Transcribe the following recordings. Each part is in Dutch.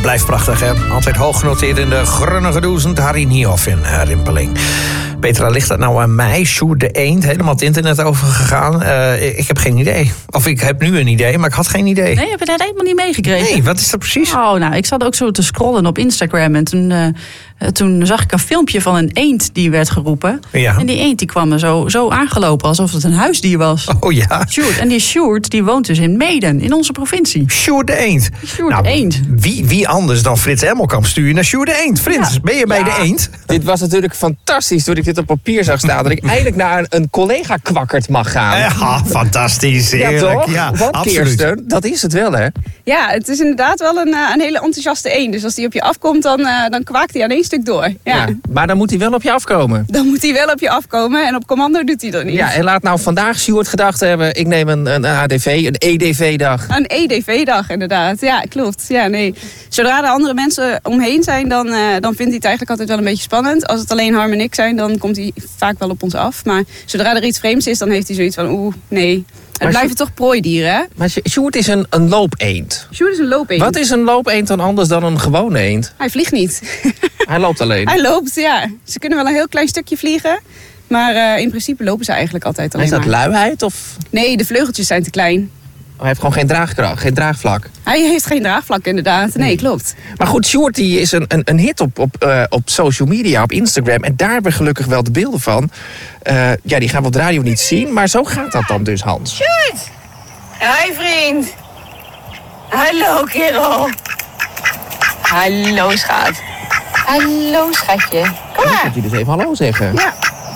blijft prachtig, hè? Altijd hoog genoteerd in de Grunnige Duizend. Harry Niehoff in Rimpeling. Petra, ligt dat nou aan mij? Sjoerd de Eend, helemaal het internet over gegaan. Ik heb geen idee. Of ik heb nu een idee, maar ik had geen idee. Nee, heb je dat helemaal niet meegekregen? Nee, wat is dat precies? Oh, nou, ik zat ook zo te scrollen op Instagram. En toen zag ik een filmpje van een eend die werd geroepen. Ja. En die eend die kwam er zo aangelopen, alsof het een huisdier was. Oh ja. Sjoerd. En die Sjoerd die woont dus in Meeden, in onze provincie. Sjoerd de Eend. Sjoerd de Eend. Wie anders dan Frits Emmelkamp stuur je naar Sjoerd de Eend? Frits, ben je bij de Eend? Dit was natuurlijk fantastisch toen ik dit op papier zag staan. Dat ik eindelijk naar een collega kwakkert mag gaan. Ja, fantastisch. Heerlijk. Ja, toch? Ja, Want absoluut. Kirsten, dat is het wel, hè? Ja, het is inderdaad wel een hele enthousiaste eend. Dus als die op je afkomt, dan kwaakt hij aan één stuk door. Ja. Maar dan moet hij wel op je afkomen. Dan moet hij wel op je afkomen en op commando doet hij dat niet. Ja, en laat nou vandaag Sjoerd gedacht hebben, ik neem een ADV, een EDV-dag. Een EDV-dag, inderdaad. Ja, klopt. Ja, nee. Zodra er andere mensen omheen zijn, dan vindt hij het eigenlijk altijd wel een beetje spannend. Als het alleen Harm en ik zijn, dan komt hij vaak wel op ons af. Maar zodra er iets vreemds is, dan heeft hij zoiets van, nee. Het blijven toch prooidieren, hè? Maar Sjoerd is een loopeend. Sjoerd is een loopeend. Wat is een loopeend dan anders dan een gewone eend? Hij vliegt niet. Hij loopt alleen. Hij loopt, ja. Ze kunnen wel een heel klein stukje vliegen. Maar in principe lopen ze eigenlijk altijd alleen Is dat maar. luiheid of... Nee, de vleugeltjes zijn te klein. Hij heeft gewoon geen draagkracht, geen draagvlak. Hij heeft geen draagvlak, inderdaad. Nee, klopt. Maar goed, Sjoerd die is een hit op social media, op Instagram. En daar hebben we gelukkig wel de beelden van. Die gaan we op de radio niet zien, maar zo gaat dat dan dus, Hans. Sjoerd! Hoi, vriend. Hallo, kerel. Hallo, schat. Hallo, schatje. Kom Dan maar. moet je dus even hallo zeggen. Ja.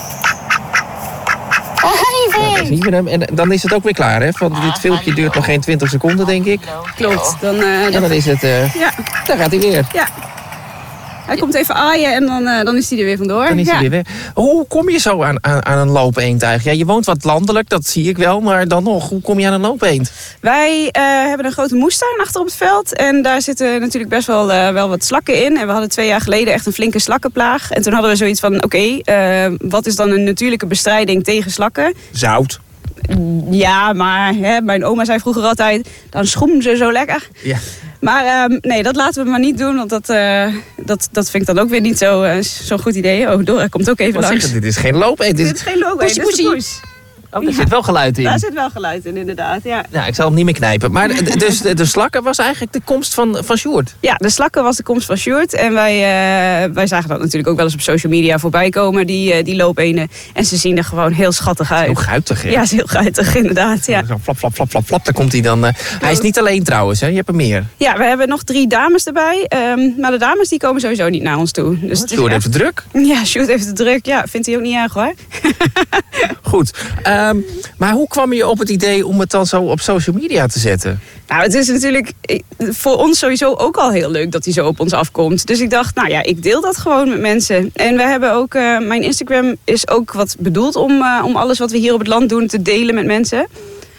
Hoi, Dan vriend. zien we hem en dan is het ook weer klaar, hè? Want dit filmpje duurt nog geen 20 seconden, denk ik. Klopt. Dan is het... ja. Daar gaat hij weer. Ja. Hij komt even aaien en dan is hij er weer vandoor. Dan is hij Ja. weer weg. Hoe kom je zo aan een loopeend eigenlijk? Ja, je woont wat landelijk, dat zie ik wel. Maar dan nog, hoe kom je aan een loopeend? Wij hebben een grote moestuin achter op het veld. En daar zitten natuurlijk best wel wat slakken in. En we hadden 2 jaar geleden echt een flinke slakkenplaag. En toen hadden we zoiets van, wat is dan een natuurlijke bestrijding tegen slakken? Zout. Ja, maar mijn oma zei vroeger altijd, dan schoemen ze zo lekker. Ja. Maar nee, dat laten we maar niet doen, want dat vind ik dan ook weer niet zo'n goed idee. Oh, Dora komt ook even Wat langs. zeg je, dit is geen loopeend. Dit is geen logo, dit is de poes. Oh, daar zit wel geluid in. Daar zit wel geluid in, inderdaad, ja. Nou, ik zal hem niet meer knijpen. Maar dus de slakken was eigenlijk de komst van Sjoerd. Ja, de slakken was de komst van Sjoerd. En wij zagen dat natuurlijk ook wel eens op social media voorbij komen, die loopenen. En ze zien er gewoon heel schattig uit. Heel guitig, hè? Ja, is heel guitig, inderdaad, ja. Zo flap, flap, flap, flap, flap. Daar komt hij dan. Hij is niet alleen trouwens, hè? Je hebt er meer. Ja, we hebben nog 3 dames erbij. Maar de dames die komen sowieso niet naar ons toe. Dus het is Sjoerd heeft echt- het druk. Ja, Sjoerd heeft het druk. Ja, vindt hij ook niet erg, hoor. Goed. Maar hoe kwam je op het idee om het dan zo op social media te zetten? Nou, het is natuurlijk voor ons sowieso ook al heel leuk dat hij zo op ons afkomt. Dus ik dacht, nou ja, ik deel dat gewoon met mensen. En we hebben ook, mijn Instagram is ook wat bedoeld om alles wat we hier op het land doen te delen met mensen.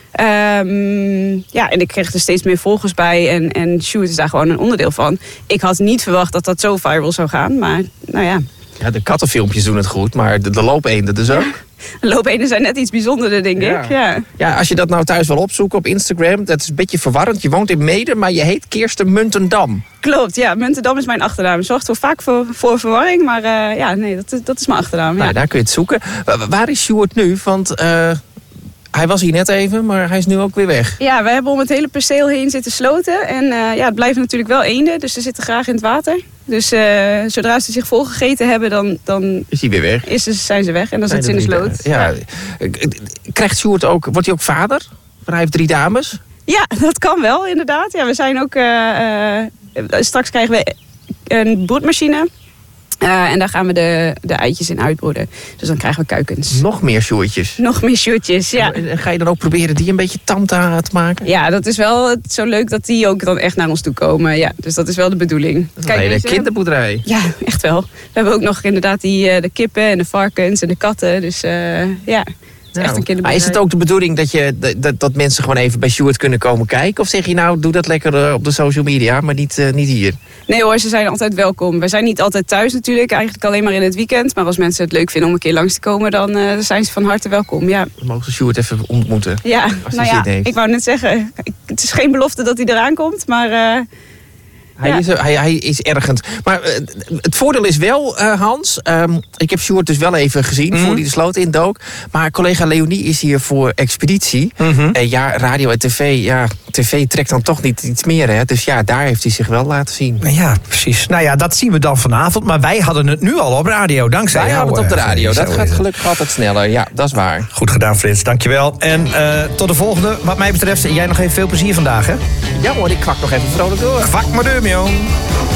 En ik kreeg er steeds meer volgers bij en Sjoerd is daar gewoon een onderdeel van. Ik had niet verwacht dat dat zo viral zou gaan, maar nou ja. Ja, de kattenfilmpjes doen het goed, maar de loopeenden dus ook. Loopenen zijn net iets bijzonderder, denk ik. Ja. Ja, als je dat nou thuis wil opzoeken op Instagram, dat is een beetje verwarrend. Je woont in Meeden, maar je heet Kirsten Muntendam. Klopt, ja. Muntendam is mijn achternaam. Zorgt vaak voor verwarring, maar dat is mijn achternaam. Ja. Nou, daar kun je het zoeken. Waar is Sjoerd nu? Want hij was hier net even, maar hij is nu ook weer weg. Ja, we hebben om het hele perceel heen zitten sloten. En het blijven natuurlijk wel eenden, dus ze zitten graag in het water. Dus zodra ze zich volgegeten hebben, dan Is hij weer weg? zijn ze weg en dan zitten ze in de sloot. Ja. Krijgt Sjoerd ook, wordt hij ook vader? Want hij heeft 3 dames. Ja, dat kan wel, inderdaad. Ja, we zijn ook... straks krijgen we een broedmachine. En daar gaan we de eitjes in uitbroeden. Dus dan krijgen we kuikens. Nog meer Sjoerdjes. Nog meer Sjoerdjes, ja. En ga je dan ook proberen die een beetje tam te maken? Ja, dat is wel zo leuk dat die ook dan echt naar ons toe komen. Ja, dus dat is wel de bedoeling. Dat is een hele weet je, kinderboerderij. ja, echt wel. We hebben ook nog inderdaad de kippen en de varkens en de katten. Dus ja, het is echt een kinderboerderij. Maar is het ook de bedoeling dat mensen gewoon even bij Sjoerd kunnen komen kijken? Of zeg je nou, doe dat lekker op de social media, maar niet hier? Nee hoor, ze zijn altijd welkom. We zijn niet altijd thuis natuurlijk, eigenlijk alleen maar in het weekend. Maar als mensen het leuk vinden om een keer langs te komen, dan zijn ze van harte welkom, ja. Dan mogen ze Sjoerd even ontmoeten. Ja, Als hij zin heeft. ik wou net zeggen, het is geen belofte dat hij eraan komt, maar Hij is ergend. Maar het voordeel is wel, Hans... ik heb Sjoerd dus wel even gezien voor hij de sloot indook. Maar collega Leonie is hier voor expeditie. Radio en tv... Ja, tv trekt dan toch niet iets meer, hè? Dus ja, daar heeft hij zich wel laten zien. Ja, precies. Nou ja, dat zien we dan vanavond. Maar wij hadden het nu al op radio, dankzij jou. Wij hadden het op de radio. Zo Dat gaat is het. gelukkig altijd sneller. Ja, dat is waar. Goed gedaan, Frits. Dankjewel. En tot de volgende. Wat mij betreft, jij nog even veel plezier vandaag, hè? Ja hoor, ik kwak nog even vrolijk door. Kwak maar deur, jong.